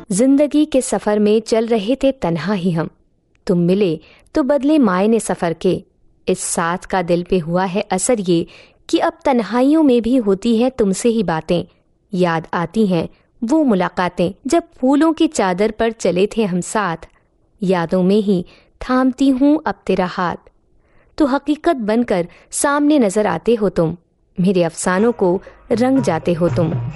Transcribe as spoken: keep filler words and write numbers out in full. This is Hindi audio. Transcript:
जिंदगी के सफर में चल रहे थे तन्हा ही हम, तुम मिले तो बदले मायने सफर के। इस साथ का दिल पे हुआ है असर ये कि अब तन्हाइयों में भी होती हैं तुमसे ही बातें। याद आती हैं वो मुलाकातें जब फूलों की चादर पर चले थे हम साथ। यादों में ही थामती हूँ अब तेरा हाथ, तो हकीकत बनकर सामने नजर आते हो तुम। मेरे अफसानों को रंग जाते हो तुम।